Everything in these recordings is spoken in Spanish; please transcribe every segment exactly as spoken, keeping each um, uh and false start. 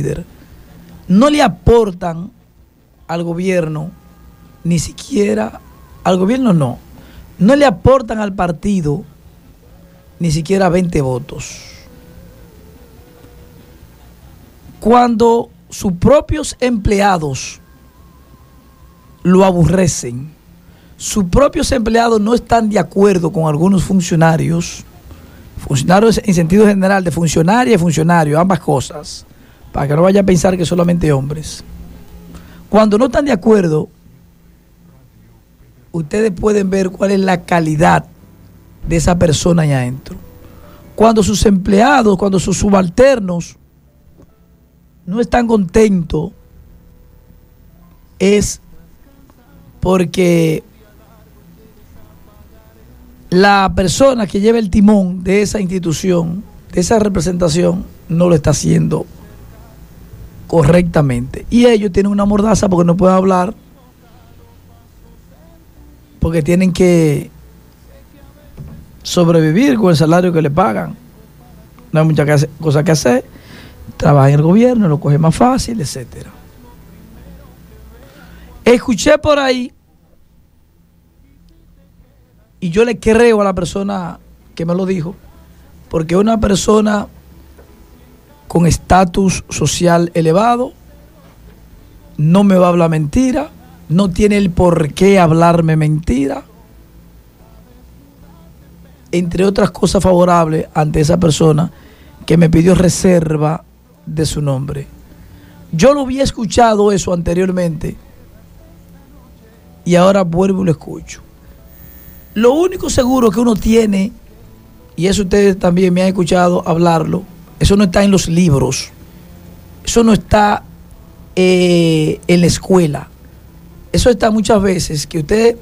líder, no le aportan al gobierno, ni siquiera al gobierno no, no le aportan al partido ni siquiera veinte votos. Cuando sus propios empleados lo aborrecen, sus propios empleados no están de acuerdo con algunos funcionarios, funcionarios en sentido general, de funcionaria y funcionario, ambas cosas, para que no vaya a pensar que solamente hombres. Cuando no están de acuerdo, ustedes pueden ver cuál es la calidad de esa persona allá adentro. Cuando sus empleados, cuando sus subalternos no están contentos, es porque la persona que lleva el timón de esa institución, de esa representación, no lo está haciendo correctamente. Y ellos tienen una mordaza porque no pueden hablar, porque tienen que sobrevivir con el salario que le pagan. No hay muchas cosas que hacer. Trabaja en el gobierno, lo coge más fácil, etcétera. Escuché por ahí, y yo le creo a la persona que me lo dijo, porque una persona con estatus social elevado no me va a hablar mentira, no tiene el por qué hablarme mentira, entre otras cosas favorables ante esa persona que me pidió reserva de su nombre. Yo lo había escuchado eso anteriormente y ahora vuelvo y lo escucho. Lo único seguro que uno tiene, y eso ustedes también me han escuchado hablarlo, eso no está en los libros, eso no está eh, en la escuela, eso está muchas veces que usted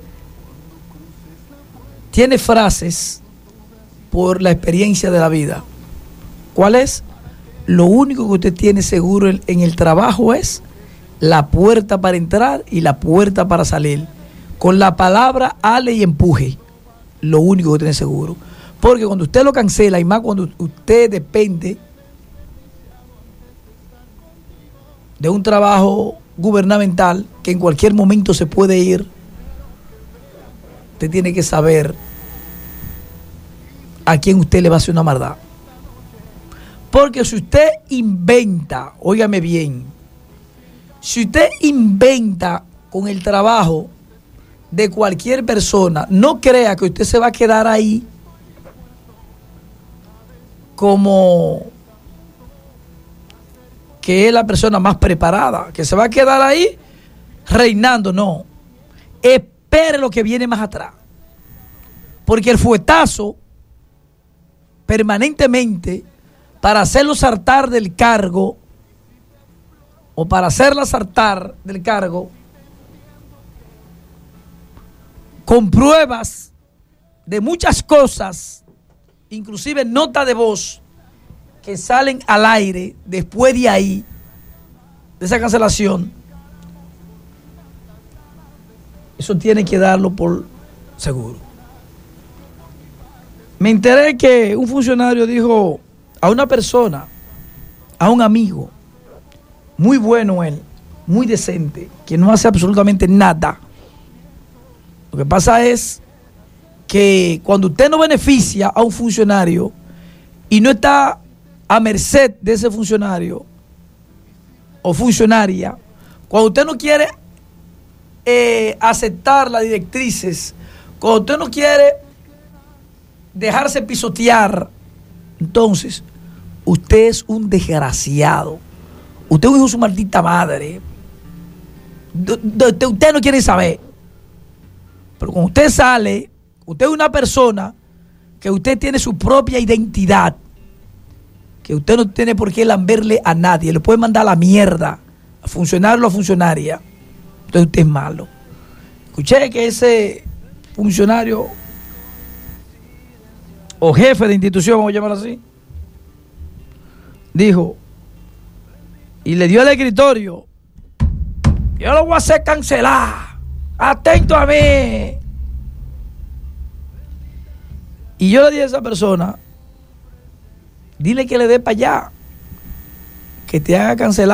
tiene frases por la experiencia de la vida. ¿Cuál es? Lo único que usted tiene seguro en, en el trabajo es la puerta para entrar y la puerta para salir. Con la palabra ale y empuje, lo único que tiene seguro. Porque cuando usted lo cancela, y más cuando usted depende de un trabajo gubernamental que en cualquier momento se puede ir, usted tiene que saber a quién usted le va a hacer una maldad. Porque si usted inventa, óigame bien, si usted inventa con el trabajo de cualquier persona, no crea que usted se va a quedar ahí como que es la persona más preparada, que se va a quedar ahí reinando. No, espere lo que viene más atrás, porque el fuetazo permanentemente para hacerlo saltar del cargo o para hacerla saltar del cargo con pruebas de muchas cosas, inclusive notas de voz que salen al aire después de ahí, de esa cancelación, eso tiene que darlo por seguro. Me enteré que un funcionario dijo a una persona, a un amigo, muy bueno él, muy decente, que no hace absolutamente nada. Lo que pasa es que cuando usted no beneficia a un funcionario y no está a merced de ese funcionario o funcionaria, cuando usted no quiere eh, aceptar las directrices, cuando usted no quiere dejarse pisotear, entonces usted es un desgraciado. Usted es un hijo de su maldita madre. De, de, de usted no quiere saber. Pero cuando usted sale, usted es una persona que usted tiene su propia identidad, que usted no tiene por qué lamberle a nadie, le puede mandar a la mierda a funcionario o a funcionaria. Entonces usted es malo. Escuché que ese funcionario o jefe de institución, vamos a llamarlo así, dijo y le dio el escritorio: yo lo voy a hacer cancelar, atento a mí. Y yo le dije a esa persona: dile que le dé para allá, que te haga cancelar.